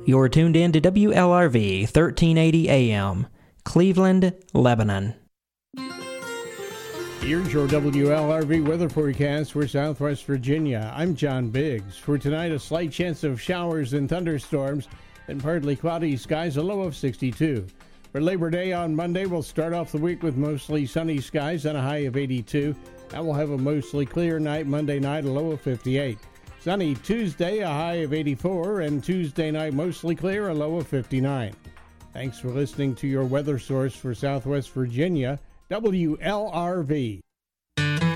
You're tuned in to WLRV 1380 AM, Cleveland, Lebanon. Here's your WLRV weather forecast for Southwest Virginia. I'm John Biggs. For tonight, a slight chance of showers and thunderstorms and partly cloudy skies, a low of 62. For Labor Day on Monday, we'll start off the week with mostly sunny skies and a high of 82. And we'll have a mostly clear night Monday night, a low of 58. Sunny Tuesday, a high of 84, and Tuesday night mostly clear, a low of 59. Thanks for listening to your weather source for Southwest Virginia, WLRV.